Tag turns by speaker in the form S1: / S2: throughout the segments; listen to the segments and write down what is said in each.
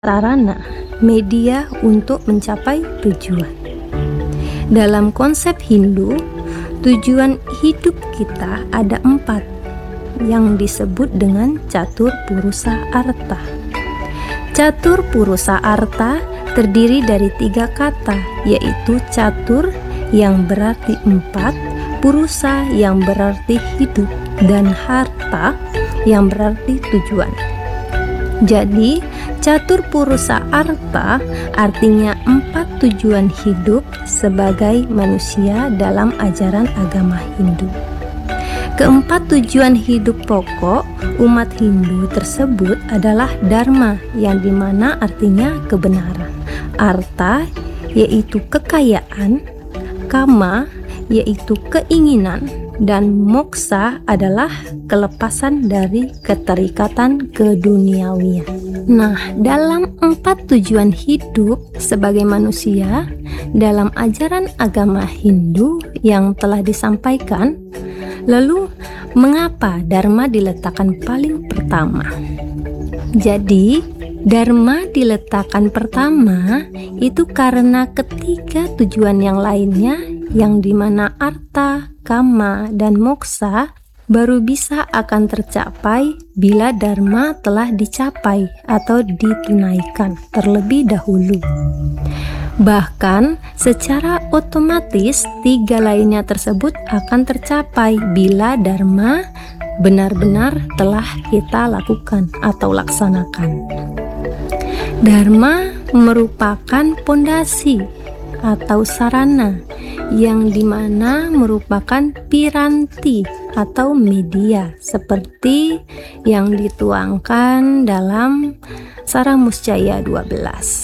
S1: sarana, media untuk mencapai tujuan. Dalam konsep Hindu, tujuan hidup kita ada 4 yang disebut dengan catur purusa arta. Catur purusa arta terdiri dari 3 kata, yaitu catur yang berarti 4, purusa yang berarti hidup, dan harta yang berarti tujuan. Jadi, catur purusa arta artinya 4 tujuan hidup sebagai manusia dalam ajaran agama Hindu. Keempat tujuan hidup pokok umat Hindu tersebut adalah dharma, yang dimana artinya kebenaran, arta yaitu kekayaan, kama yaitu keinginan, dan moksa adalah kelepasan dari keterikatan keduniawian. Nah, dalam 4 tujuan hidup sebagai manusia dalam ajaran agama Hindu yang telah disampaikan, lalu mengapa dharma diletakkan paling pertama? Jadi, dharma diletakkan pertama itu karena ketiga tujuan yang lainnya, yang dimana arta, kama, dan moksa baru bisa akan tercapai bila dharma telah dicapai atau ditunaikan terlebih dahulu. Bahkan secara otomatis 3 lainnya tersebut akan tercapai bila dharma benar-benar telah kita lakukan atau laksanakan. Dharma merupakan pondasi atau sarana yang dimana merupakan piranti atau media seperti yang dituangkan dalam Saramuscaya 12.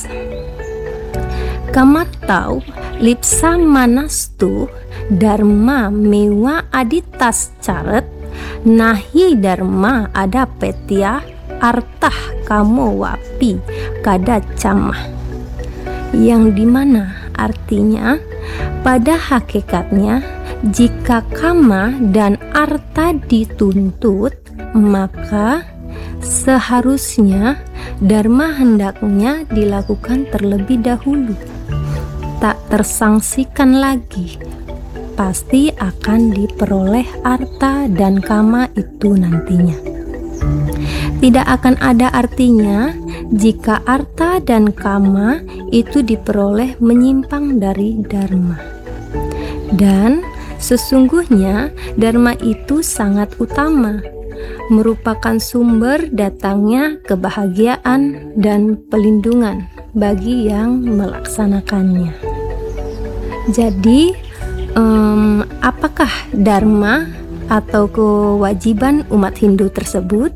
S1: Kamatau lipsa manastu dharma mewa aditas caret nahi dharma ada petya artah kamo wapi kada camah, yang dimana artinya pada hakikatnya jika kama dan arta dituntut, maka seharusnya dharma hendaknya dilakukan terlebih dahulu, tak tersangsikan lagi, pasti akan diperoleh arta dan kama itu nantinya. Tidak akan ada artinya jika arta dan kama itu diperoleh menyimpang dari dharma. Dan sesungguhnya dharma itu sangat utama, merupakan sumber datangnya kebahagiaan dan pelindungan bagi yang melaksanakannya. Jadi, apakah dharma atau kewajiban umat Hindu tersebut?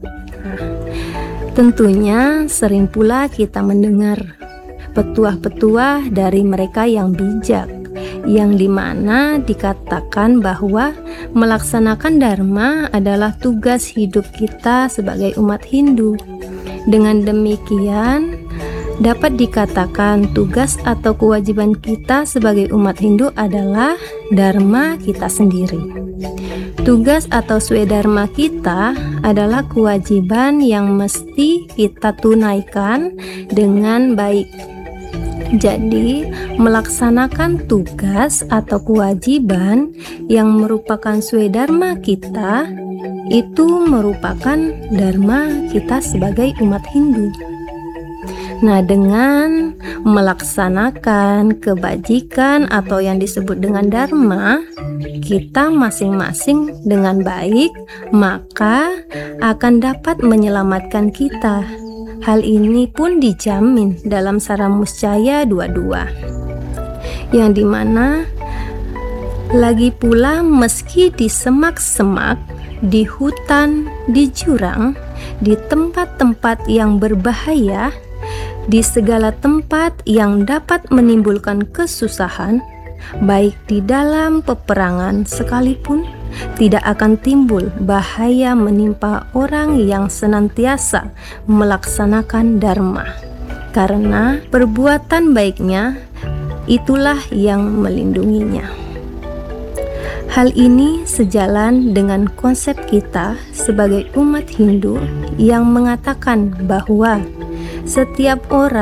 S1: Tentunya sering pula kita mendengar petuah-petuah dari mereka yang bijak, yang dimana dikatakan bahwa melaksanakan dharma adalah tugas hidup kita sebagai umat Hindu. Dengan demikian, dapat dikatakan tugas atau kewajiban kita sebagai umat Hindu adalah dharma kita sendiri. Tugas atau swedharma kita adalah kewajiban yang mesti kita tunaikan dengan baik. Jadi, melaksanakan tugas atau kewajiban yang merupakan swedharma kita itu merupakan dharma kita sebagai umat Hindu. Nah, dengan melaksanakan kebajikan atau yang disebut dengan dharma kita masing-masing dengan baik, maka akan dapat menyelamatkan kita. Hal ini pun dijamin dalam Saramuscaya 22, yang dimana lagi pula meski di semak-semak, di hutan, di jurang, di tempat-tempat yang berbahaya, di segala tempat yang dapat menimbulkan kesusahan, baik di dalam peperangan sekalipun, tidak akan timbul bahaya menimpa orang yang senantiasa melaksanakan dharma, karena perbuatan baiknya itulah yang melindunginya. Hal ini sejalan dengan konsep kita sebagai umat Hindu yang mengatakan bahwa Setiap orang